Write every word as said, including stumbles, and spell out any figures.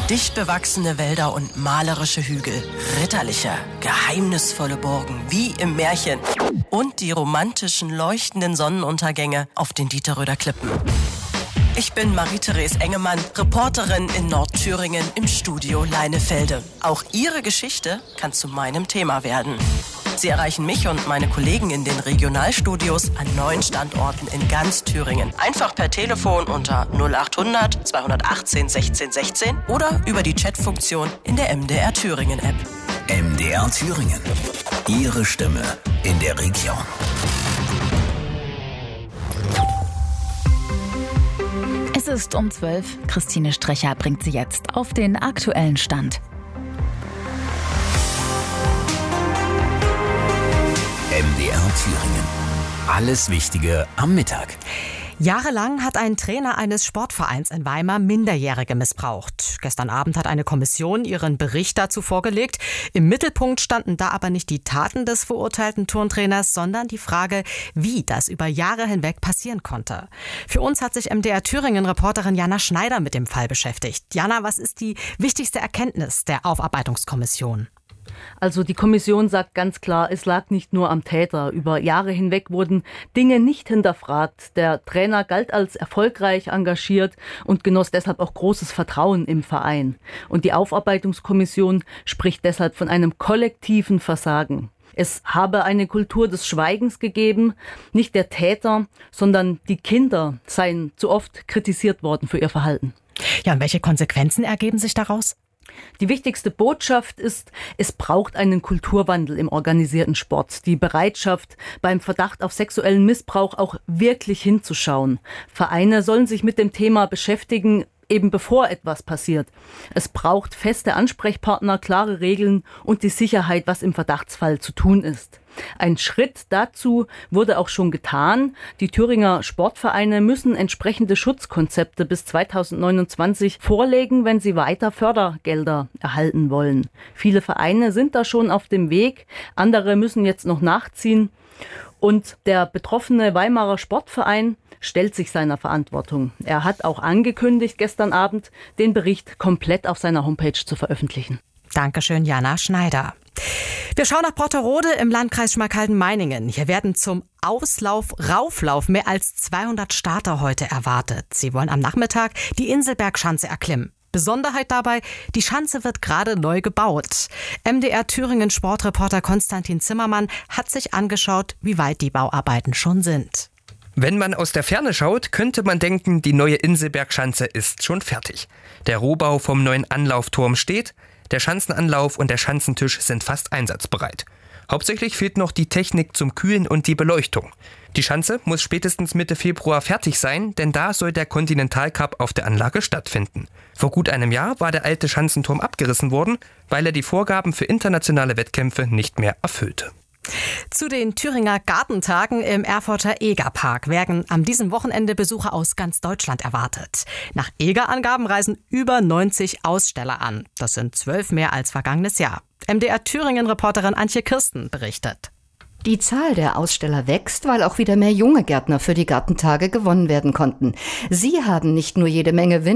Dicht bewachsene Wälder und malerische Hügel, ritterliche, geheimnisvolle Burgen, wie im Märchen. Und die romantischen, leuchtenden Sonnenuntergänge auf den Dieterröder Klippen. Ich bin Marie-Therese Engemann, Reporterin in Nordthüringen im Studio Leinefelde. Auch Ihre Geschichte kann zu meinem Thema werden. Sie erreichen mich und meine Kollegen in den Regionalstudios an neun Standorten in ganz Thüringen. Einfach per Telefon unter null achthundert zweihundertachtzehn sechzehn sechzehn oder über die Chatfunktion in der M D R Thüringen App. M D R Thüringen. Ihre Stimme in der Region. Es ist um zwölf. Christine Strecher bringt Sie jetzt auf den aktuellen Stand. M D R Thüringen. Alles Wichtige am Mittag. Jahrelang hat ein Trainer eines Sportvereins in Weimar Minderjährige missbraucht. Gestern Abend hat eine Kommission ihren Bericht dazu vorgelegt. Im Mittelpunkt standen da aber nicht die Taten des verurteilten Turntrainers, sondern die Frage, wie das über Jahre hinweg passieren konnte. Für uns hat sich M D R Thüringen-Reporterin Jana Schneider mit dem Fall beschäftigt. Jana, was ist die wichtigste Erkenntnis der Aufarbeitungskommission? Also die Kommission sagt ganz klar, es lag nicht nur am Täter. Über Jahre hinweg wurden Dinge nicht hinterfragt. Der Trainer galt als erfolgreich engagiert und genoss deshalb auch großes Vertrauen im Verein. Und die Aufarbeitungskommission spricht deshalb von einem kollektiven Versagen. Es habe eine Kultur des Schweigens gegeben. Nicht der Täter, sondern die Kinder seien zu oft kritisiert worden für ihr Verhalten. Ja, und welche Konsequenzen ergeben sich daraus? Die wichtigste Botschaft ist, es braucht einen Kulturwandel im organisierten Sport. Die Bereitschaft, beim Verdacht auf sexuellen Missbrauch auch wirklich hinzuschauen. Vereine sollen sich mit dem Thema beschäftigen, eben bevor etwas passiert. Es braucht feste Ansprechpartner, klare Regeln und die Sicherheit, was im Verdachtsfall zu tun ist. Ein Schritt dazu wurde auch schon getan. Die Thüringer Sportvereine müssen entsprechende Schutzkonzepte bis zweitausendneunundzwanzig vorlegen, wenn sie weiter Fördergelder erhalten wollen. Viele Vereine sind da schon auf dem Weg, andere müssen jetzt noch nachziehen. Und der betroffene Weimarer Sportverein stellt sich seiner Verantwortung. Er hat auch angekündigt, gestern Abend den Bericht komplett auf seiner Homepage zu veröffentlichen. Dankeschön, Jana Schneider. Wir schauen nach Brotterode im Landkreis Schmalkalden-Meiningen. Hier werden zum Auslauf-Rauflauf mehr als zweihundert Starter heute erwartet. Sie wollen am Nachmittag die Inselbergschanze erklimmen. Besonderheit dabei, die Schanze wird gerade neu gebaut. M D R Thüringen Sportreporter Konstantin Zimmermann hat sich angeschaut, wie weit die Bauarbeiten schon sind. Wenn man aus der Ferne schaut, könnte man denken, die neue Inselbergschanze ist schon fertig. Der Rohbau vom neuen Anlaufturm steht, der Schanzenanlauf und der Schanzentisch sind fast einsatzbereit. Hauptsächlich fehlt noch die Technik zum Kühlen und die Beleuchtung. Die Schanze muss spätestens Mitte Februar fertig sein, denn da soll der Continental Cup auf der Anlage stattfinden. Vor gut einem Jahr war der alte Schanzenturm abgerissen worden, weil er die Vorgaben für internationale Wettkämpfe nicht mehr erfüllte. Zu den Thüringer Gartentagen im Erfurter Egerpark werden am diesem Wochenende Besucher aus ganz Deutschland erwartet. Nach Eger-Angaben reisen über neunzig Aussteller an. Das sind zwölf mehr als vergangenes Jahr. M D R Thüringen-Reporterin Antje Kirsten berichtet. Die Zahl der Aussteller wächst, weil auch wieder mehr junge Gärtner für die Gartentage gewonnen werden konnten. Sie haben nicht nur jede Menge Wind